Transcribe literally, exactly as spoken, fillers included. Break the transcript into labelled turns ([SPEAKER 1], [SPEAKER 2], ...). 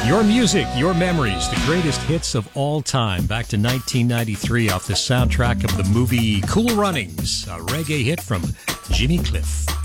[SPEAKER 1] Your music, your memories, the greatest hits of all time. Back to nineteen ninety-three off the soundtrack of the movie Cool Runnings, a reggae hit from Jimmy Cliff.